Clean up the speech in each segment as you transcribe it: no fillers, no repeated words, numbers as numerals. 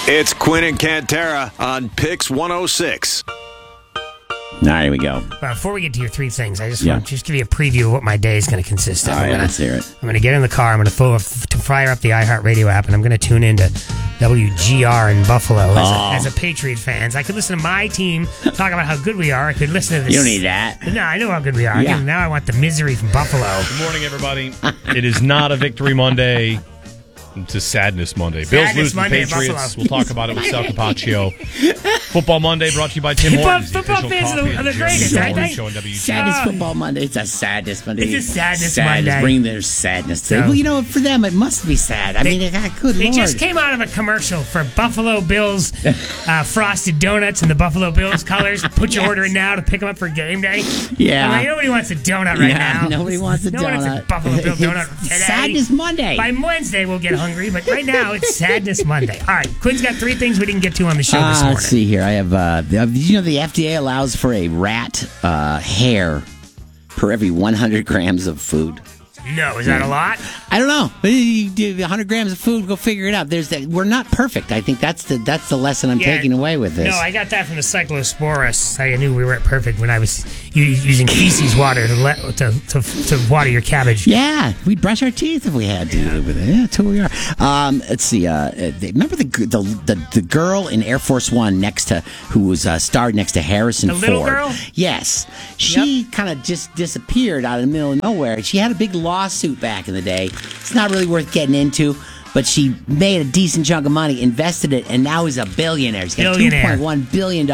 It's Quinn and Cantera on Pix 106. All right, here we go. Before we get to your three things, I just want to give you a preview of what my day is going to consist of. All right, let's hear it. I'm going to get in the car. I'm going to fire up the iHeartRadio app, and I'm going to tune into WGR in Buffalo as a Patriot fan. I could listen to my team talk about how good we are. I could listen to this. You don't need that. No, I know how good we are. Yeah. Now I want the misery from Buffalo. Good morning, everybody. It is not a Victory Monday. It's a Sadness Monday. Bills lose to the Patriots. We'll talk about it with Sal Capaccio. Football Monday brought to you by Tim Hortons. Football fans are the greatest, right? Sadness Football Monday. It's a sadness Monday. It's a sadness Monday. Bring their sadness today. Well, you know, for them, it must be sad. I mean, good They Lord. just came out of a commercial for Buffalo Bills frosted donuts in the Buffalo Bills colors. Put your order in now to pick them up for game day. Yeah. I'm like, nobody wants a donut right now. Nobody wants a No one donut. wants a Buffalo Bill donut today. Sadness Monday. By Wednesday, we'll get hungry, but right now, it's Sadness Monday. All right, Quinn's got three things we didn't get to on the show this morning. Let's see here. I have, did you know the FDA allows for a rat hair per every 100 grams of food? No, is that a lot? I don't know. You do 100 grams of food, go figure it out. We're not perfect. I think that's the lesson I'm taking away with this. No, I got that from the Cyclosporus. I knew we weren't perfect when I was using feces water to water your cabbage. Yeah, we'd brush our teeth if we had to. Yeah, that's who we are. Let's see. Remember the girl in Air Force One who was starred next to Harrison Ford? The little girl? Yes. She kind of just disappeared out of the middle of nowhere. She had a big lawsuit back in the day. It's not really worth getting into, but she made a decent chunk of money, invested it, and now is a billionaire. She's got $2.1 billion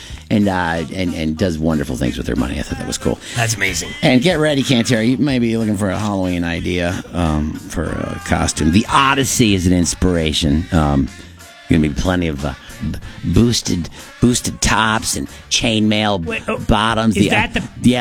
and does wonderful things with her money. I thought that was cool. That's amazing. And get ready, Cantera. You may be looking for a Halloween idea for a costume. The Odyssey is an inspiration. Going to be plenty of boosted tops and chainmail bottoms. Is that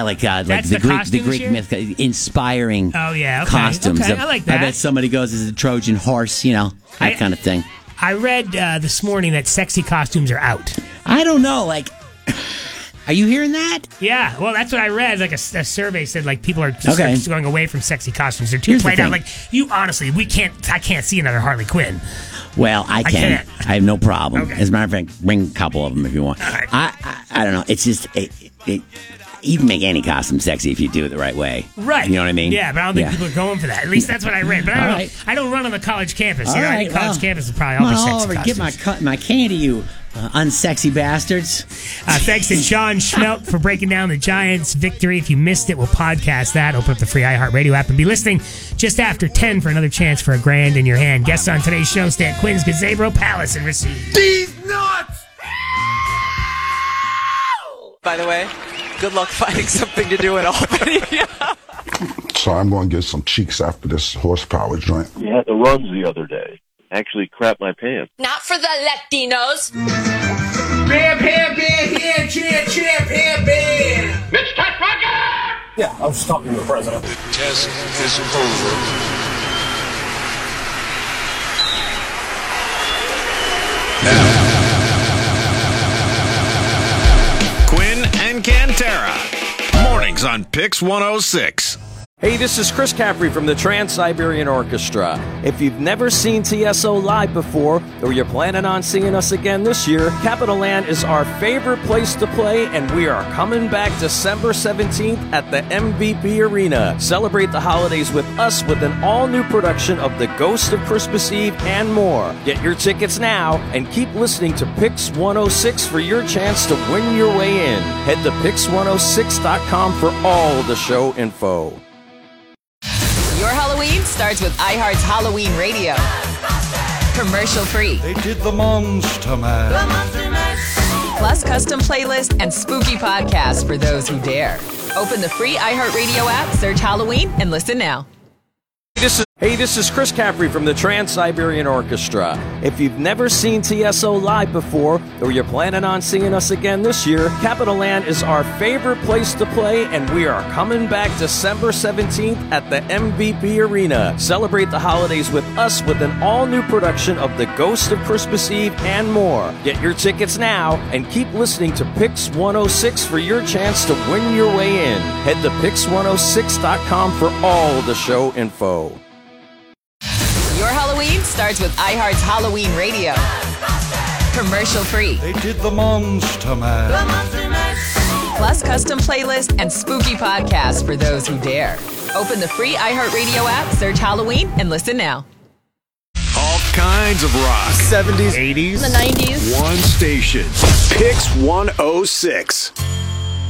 the Greek myth inspiring costumes. Okay, I like that. I bet somebody goes as a Trojan horse, that kind of thing. I read this morning that sexy costumes are out. I don't know, are you hearing that? Yeah, well, that's what I read. Like a survey said, people are just going away from sexy costumes. They're too played out. I can't see another Harley Quinn. Well, I can. I have no problem. Okay. As a matter of fact, bring a couple of them if you want. All right. I don't know. It's just you can make any costume sexy if you do it the right way. Right. You know what I mean? Yeah, but I don't think people are going for that. At least that's what I read. But I don't run on the college campus. All right, I think college campus is probably all the sexy costumes. Get my candy, you unsexy bastards. Thanks to John Schmelk for breaking down the Giants' victory. If you missed it, we'll podcast that. Open up the free iHeartRadio app and be listening just after 10 for another chance for $1,000 in your hand. Guests on today's show stay at Quinn's Gazebo Palace and receive These nuts! By the way, good luck finding something to do at Albany. So I'm going to get some cheeks after this horsepower joint. We had the runs the other day. Actually crapped my pants. Not for the Latinos. Bam, bam, bam, here, cheer, bam, bam. Mitch Tachberger! Yeah, I was just talking to the president. The test is over. Quinn and Cantera. Mornings on Pix 106. Hey, this is Chris Caffrey from the Trans-Siberian Orchestra. If you've never seen TSO live before, or you're planning on seeing us again this year, Capitol Land is our favorite place to play, and we are coming back December 17th at the MVP Arena. Celebrate the holidays with us with an all-new production of The Ghost of Christmas Eve and more. Get your tickets now, and keep listening to Pix 106 for your chance to win your way in. Head to Pix106.com for all the show info. Your Halloween starts with iHeart's Halloween Radio. Commercial free. They did the Monster Mash. Plus custom playlist and spooky podcasts for those who dare. Open the free iHeartRadio app, search Halloween, and listen now. This is Chris Caffrey from the Trans-Siberian Orchestra. If you've never seen TSO live before, or you're planning on seeing us again this year, Capitol Land is our favorite place to play, and we are coming back December 17th at the MVP Arena. Celebrate the holidays with us with an all-new production of The Ghost of Christmas Eve and more. Get your tickets now, and keep listening to Pix 106 for your chance to win your way in. Head to Pix106.com for all the show info. Your Halloween starts with iHeart's Halloween Radio. commercial-free. They did the Monster Mash. Plus custom playlists and spooky podcasts for those who dare. Open the free iHeartRadio app, search Halloween, and listen now. All kinds of rock. 70s, 80s, The 90s. One station. Pix 106.